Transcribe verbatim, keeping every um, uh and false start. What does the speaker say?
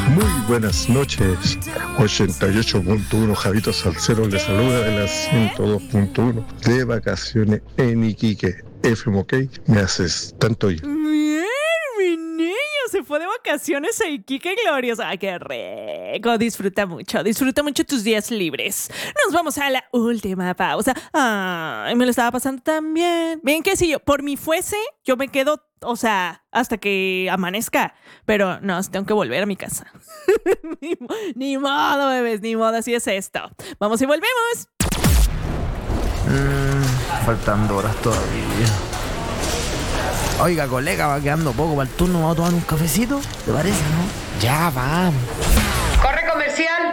Muy buenas noches. ochenta y ocho punto uno Javito Salcero le saluda de la ciento dos punto uno de vacaciones en Iquique. F M, ok, me haces tanto bien. Bien, mi niño se fue de vacaciones a Iquique, glorioso. Ay, qué rico. Disfruta mucho, disfruta mucho tus días libres. Nos vamos a la última pausa. Ay, me lo estaba pasando tan bien. Bien que si yo por mí fuese, yo me quedo, o sea, hasta que amanezca. Pero no, tengo que volver a mi casa. ni, ni modo, bebés, ni modo, así es esto. Vamos y volvemos. Mm, faltando horas todavía. Oiga, colega, va quedando poco para el turno. ¿Vamos a tomar un cafecito? ¿Te parece, no? Ya, vamos. Corre comercial.